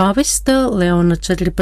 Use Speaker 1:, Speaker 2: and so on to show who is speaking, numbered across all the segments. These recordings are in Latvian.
Speaker 1: pāvesta Leona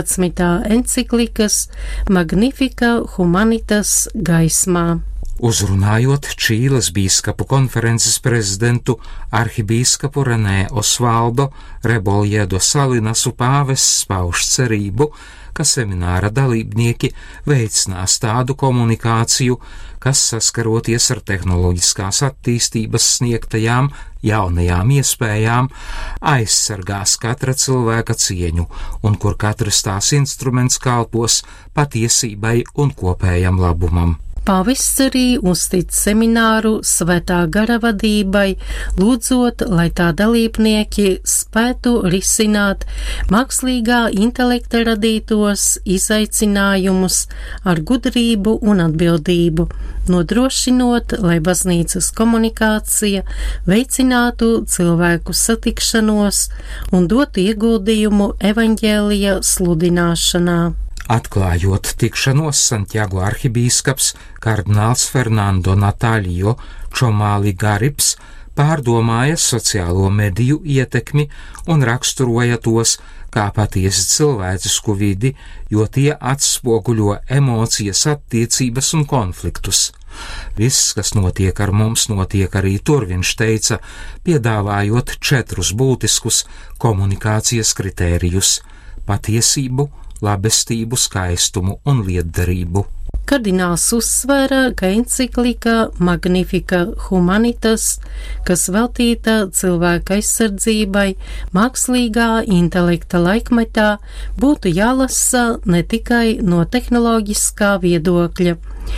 Speaker 1: 14. enciklikas Magnificat Humanitas gaismā.
Speaker 2: Uzrunājot Čīles bīskapu konferences prezidentu arhibīskapu Renē Osvaldo Reboliedo Salinasu, pāvests pauž cerību, ka semināra dalībnieki veicinās tādu komunikāciju, kas saskaroties ar tehnoloģiskās attīstības sniegtajām jaunajām iespējām, aizsargās katra cilvēka cieņu un kur katrs tās instruments kalpos patiesībai un kopējam labumam.
Speaker 1: Pāvests arī uztic semināru Svētā gara vadībai, lūdzot, lai tā dalībnieki spētu risināt mākslīgā intelekta radītos izaicinājumus ar gudrību un atbildību, nodrošinot, lai baznīcas komunikācija veicinātu cilvēku satikšanos un dotu ieguldījumu evaņģēlija sludināšanā.
Speaker 2: Atklājot tikšanos, Santiago arhibīskaps kardināls Fernando Natalio Čomāli Garibs pārdomāja sociālo mediju ietekmi un raksturoja tos kā patiesi cilvēcisku vidi, jo tie atspoguļo emocijas, attiecības un konfliktus. Viss, kas notiek ar mums, notiek arī tur, viņš teica, piedāvājot 4 būtiskus komunikācijas kritērijus – patiesību, labestību, skaistumu un lietderību.
Speaker 1: Kardināls uzsvēra, ka enciklika Magnificat Humanitas, kas veltīta cilvēka aizsardzībai mākslīgā intelekta laikmetā, būtu jālasa ne tikai no tehnoloģiskā viedokļa.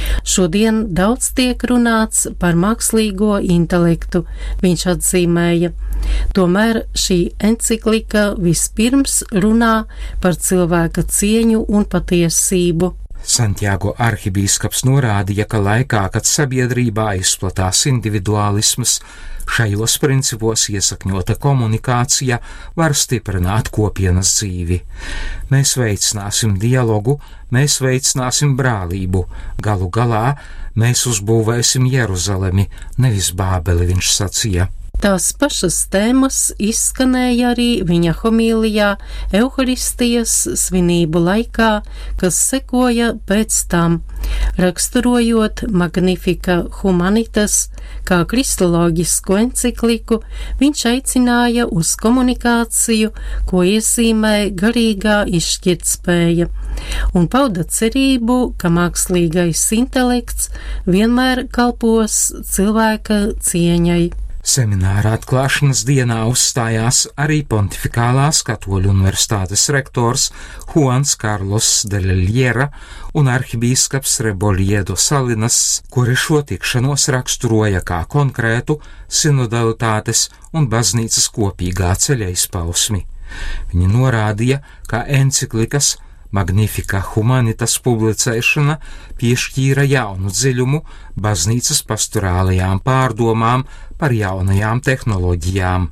Speaker 1: Šodien daudz tiek runāts par mākslīgo intelektu, viņš atzīmēja. Tomēr šī enciklika vispirms runā par cilvēka cieņu un patiesību.
Speaker 2: Santiago arhibīskaps norādīja, ka laikā, kad sabiedrībā izplatās individuālisms, šajos principos iesakņota komunikācija var stiprināt kopienas dzīvi. Mēs veicināsim dialogu, mēs veicināsim brālību, galu galā mēs uzbūvēsim Jeruzalemi, nevis Bābeli, viņš sacīja.
Speaker 1: Tās pašas tēmas izskanēja arī viņa homīlijā Euharistijas svinību laikā, kas sekoja pēc tam, raksturojot Magnificat Humanitas kā kristoloģisku encikliku, viņš aicināja uz komunikāciju, ko iezīmē garīgā izšķirtspēja, un pauda cerību, ka mākslīgais intelekts vienmēr kalpos cilvēka cieņai.
Speaker 2: Semināra atklāšanas dienā uzstājās arī Pontifikālās Katoļu universitātes rektors Juans Carlos de Liera un arhibīskaps Reboliedo Salinas, kuri šo tikšanos raksturoja kā konkrētu sinodalitātes un baznīcas kopīgā ceļa izpausmi. Viņi norādīja, ka enciklikas Magnificat Humanitas publicēšana piešķīra jaunu dziļumu baznīcas pastorālajām pārdomām par jaunajām tehnoloģijām.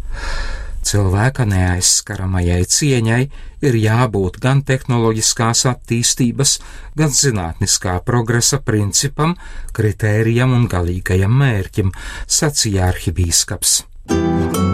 Speaker 2: Cilvēka neaizskaramajai cieņai ir jābūt gan tehnoloģiskās attīstības, gan zinātniskā progresa principam, kritērijam un galīgajam mērķim, sacīja arhibīskaps.